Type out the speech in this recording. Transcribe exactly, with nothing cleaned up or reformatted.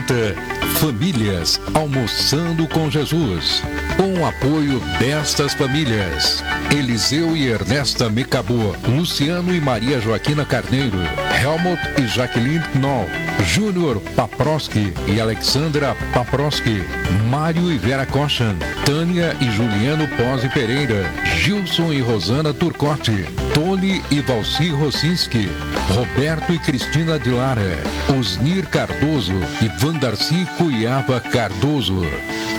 apresenta Famílias Almoçando com Jesus, com o apoio destas famílias: Eliseu e Ernesta Mecabô, Luciano e Maria Joaquina Carneiro, Helmut e Jaqueline Knoll, Júnior Paproski e Alexandra Paproski, Mário e Vera Kochan, Tânia e Juliano Pose Pereira, Gilson e Rosana Turcotti, Tony e Valci Rosinski, Roberto e Cristina de Lara, Osnir Cardoso e Vandarci Cuiaba Cardoso.